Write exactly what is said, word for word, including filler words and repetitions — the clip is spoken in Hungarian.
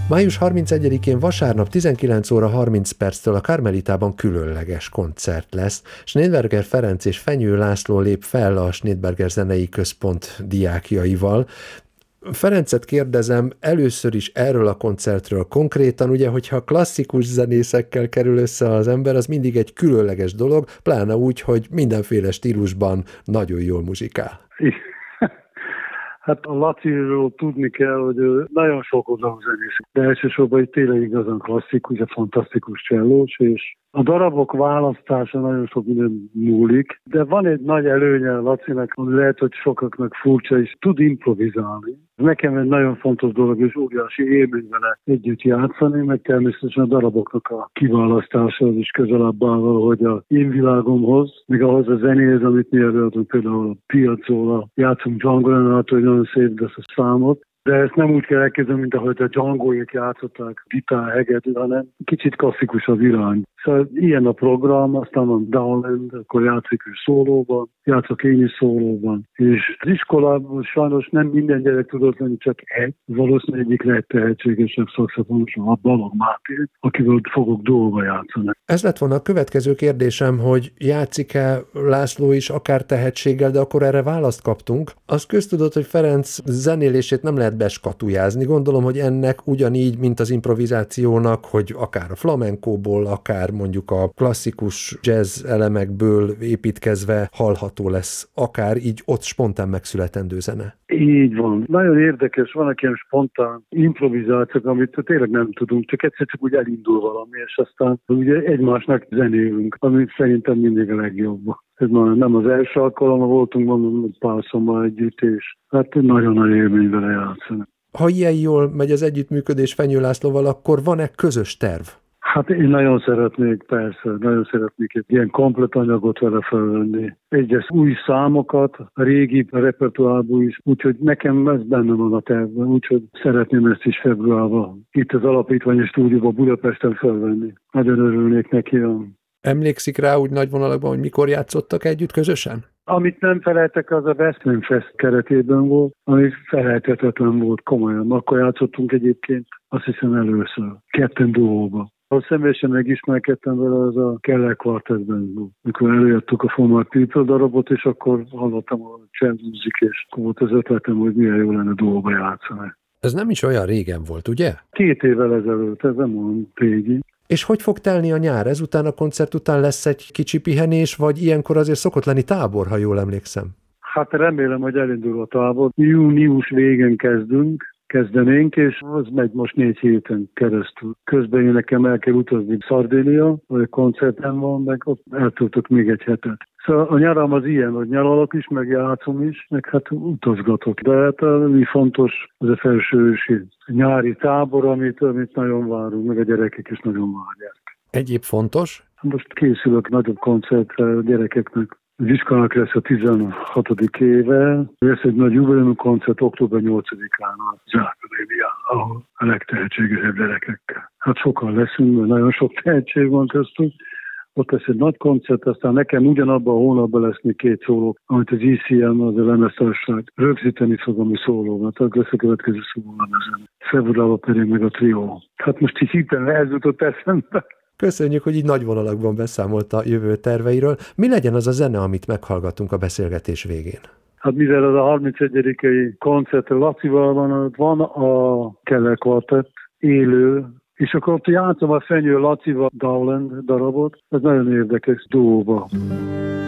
május harmincegyedikén vasárnap tizenkilenc óra harminc perctől a Karmelitában különleges koncert lesz. Schneidberger Ferenc és Fenyő László lép fel a Schneidberger Zenei Központ diákjaival. Ferencet kérdezem először is erről a koncertről konkrétan, ugye, hogyha klasszikus zenészekkel kerül össze az ember, az mindig egy különleges dolog, pláne úgy, hogy mindenféle stílusban nagyon jól muzsikál. Hát a Laciról tudni kell, hogy nagyon sok oldalú zenész, de elsősorban egy tényleg igazán klasszikus, egy fantasztikus csellós, és a darabok választása nagyon sok minden múlik, de van egy nagy előnye a Lacinek, ami lehet, hogy sokaknak furcsa, és tud improvizálni. Nekem egy nagyon fontos dolog, és óriási élmény vele együtt játszani, meg természetesen a daraboknak a kiválasztása az is közelebb áll valahogy a én világomhoz, meg ahhoz a zenéhez, amit mi előadunk, például a Piazzolla, játszunk Django Reinhardt, hogy nagyon szép lesz a számot, de ezt nem úgy kell elképzelni, mint ahogy a Django-ék játszották, gitár, hegedű, hanem kicsit klasszikusabb irány. Szóval ilyen a program, aztán van Dowland, akkor játszik ő szólóban, játszok én is szólóban. És az iskolában sajnos nem minden gyerek tudott lenni, csak egy. Valószínűleg egyik legtehetségesebb szaxofonos, a Balogh Máté, akivel fogok dolga játszani. Ez lett volna a következő kérdésem, hogy játszik-e László is akár tehetséggel, de akkor erre választ kaptunk. Az köztudott, hogy Ferenc zenélését nem lehet beskatujázni. Gondolom, hogy ennek ugyanígy, mint az improvizációnak, hogy akár a flamenkóból, akár mondjuk a klasszikus jazz elemekből építkezve hallható lesz, akár így ott spontán megszületendő zene. Így van. Nagyon érdekes, vannak ilyen spontán improvizációk, amit tényleg nem tudunk, csak egyszer csak úgy elindul valami, és aztán ugye egymásnak zenélünk, ami szerintem mindig a legjobb. Ez már nem az első alkalommal voltunk, mondom, párszor már együtt, és hát nagyon nagy élmény vele játszani. Ha ilyen jól megy az együttműködés Fenyő Lászlóval, akkor van-e közös terv? Hát én nagyon szeretnék, persze, nagyon szeretnék egy ilyen komplet anyagot vele felvenni. Egyes új számokat, a régi repertoárból is, úgyhogy nekem ez benne van a tervben, úgyhogy szeretném ezt is februárban itt az alapítványi stúdióban Budapesten felvenni. Nagyon örülnék neki. Emlékszik rá úgy nagy vonalakban, hogy mikor játszottak együtt közösen? Amit nem felejtek, az a Western Fest keretében volt, ami felejthetetlen volt komolyan. Akkor játszottunk egyébként, azt hiszem először, ketten duóba. Ha személyesen megismerkedtem vele, az a Keller Quartetben volt. Mikor előjöttük a For My People darabot, és akkor hallottam a jazz music, és akkor volt az ötletem, hogy milyen jó lenne duóba játszani. Ez nem is olyan régen volt, ugye? Két évvel ezelőtt, ez nem olyan régi. És hogy fog telni a nyár? Ezután a koncert után lesz egy kicsi pihenés, vagy ilyenkor azért szokott lenni tábor, ha jól emlékszem? Hát remélem, hogy elindul a tábor. Június végén kezdünk, kezdenénk, és az megy most négy héten keresztül. Közben én nekem el kell utazni Szardénia, vagy koncertem van, meg ott eltöltök még egy hetet. Szóval a nyaram az ilyen, hogy nyaralok is, meg játszom is, meg hát utazgatok. De hát ami fontos, az a felsőősi nyári tábor, amit, amit nagyon várunk, meg a gyerekek is nagyon várják. Egyéb fontos? Most készülök nagyobb koncertre a gyerekeknek. Az iskolának lesz a tizenhatodik éve, lesz egy nagy jubileumi koncert október nyolcadikán az Akadémián, ahol a legtehetségesebb gyerekekkel. Hát sokan leszünk, mert nagyon sok tehetség van köztünk. Ott lesz egy nagy koncert, aztán nekem ugyanabban a hónapban lesz még két szóló, amit az i cé em, az a lemeztársaság rögzíteni fog, ami szólóban. Tehát lesz a következő szólólemezen. Februárban pedig meg a trió. Hát most így hirtelen ez jutott eszembe. Köszönjük, hogy így nagy vonalakban beszámolt a jövő terveiről. Mi legyen az a zene, amit meghallgatunk a beszélgetés végén? Hát mivel az a harmincegyedikai koncert Lacival van, van a Keller Quartet élő, és akkor ott játszom a Fenyő Lacival Dowland darabot, ez nagyon érdekes duóba.